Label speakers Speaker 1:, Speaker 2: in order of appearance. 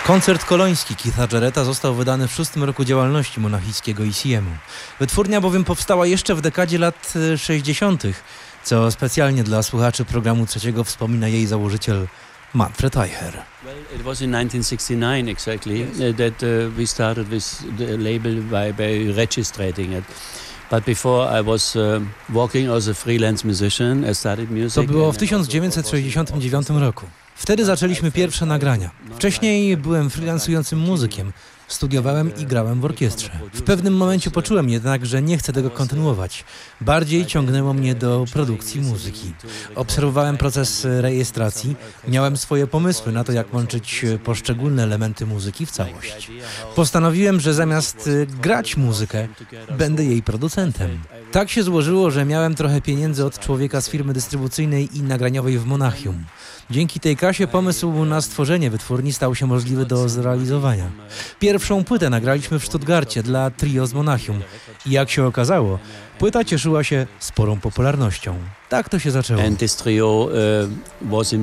Speaker 1: Koncert koloński Keitha Jarretta został wydany w 6. roku działalności monachijskiego ECM-u. Wytwórnia bowiem powstała jeszcze w dekadzie lat 60., co specjalnie dla słuchaczy programu trzeciego wspomina jej założyciel Manfred Eicher.
Speaker 2: Well, it was in 1969 exactly that we started with the label by registering it. But before I was working as a freelance musician, I studied music.
Speaker 1: To było w 1969 roku. Wtedy zaczęliśmy pierwsze nagrania. Wcześniej byłem freelansującym muzykiem. Studiowałem i grałem w orkiestrze. W pewnym momencie poczułem jednak, że nie chcę tego kontynuować. Bardziej ciągnęło mnie do produkcji muzyki. Obserwowałem proces rejestracji. Miałem swoje pomysły na to, jak łączyć poszczególne elementy muzyki w całość. Postanowiłem, że zamiast grać muzykę, będę jej producentem. Tak się złożyło, że miałem trochę pieniędzy od człowieka z firmy dystrybucyjnej i nagraniowej w Monachium. Dzięki tej kasie pomysł na stworzenie wytwórni stał się możliwy do zrealizowania. Pierwszą płytę nagraliśmy w Stuttgarcie dla trio z Monachium i jak się okazało, płyta cieszyła się sporą popularnością. Tak to się zaczęło.
Speaker 2: And this trio was in